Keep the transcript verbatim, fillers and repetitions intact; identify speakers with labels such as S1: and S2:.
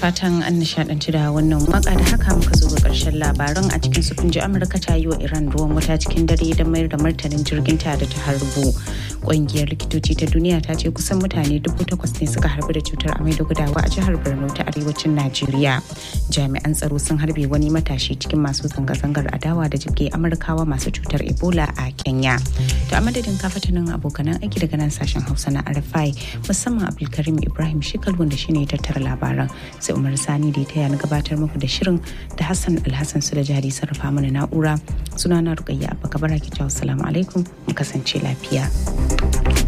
S1: fatan an nishadanci da wannan waka da haka muka zo ga karshen labaran a cikin su kunji Amurka ta yi wa Iran ruwan wuta cikin dare don mayar da martanin jirgin ta da ta harbo. Ƙungiyar likitoci ta duniya ta ce kusan mutane dubu takwas ne suka harbu da cutar amai da gudawa a jihar Borno ta arewacin Najeriya. Jami'an tsaro sun harbe wani matashi cikin masu zanga-zangar adawa da jibge Amurkawa masu cutar Ebola a Kenya. To a madadin kafatanin abokanan aiki daga nan sashen Hausa na R F I musamman Abdulkarim Ibrahim Shikal wanda shine ya tattara labaran sai Umar Sani da ya taya na gabatar muku da shirin da Hassan Alhassan su da jari sarrafa mana na'ura sunana Rukayya Abba Kabara ki jawo assalamu alaikum mu kasance lafiya.